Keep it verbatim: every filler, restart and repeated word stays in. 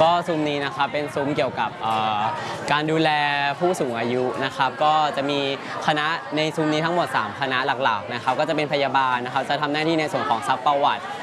ก็ซุ้มนี้นะครับเป็นซุ้มเกี่ยวกับการดูแลผู้สูงอายุนะครับก็จะมีคณะในซุ้มนี้ทั้งหมดสามคณะหลักๆนะครับก็จะเป็นพยาบาลนะครับจะทำหน้าที่ในส่วนของซักประวัติ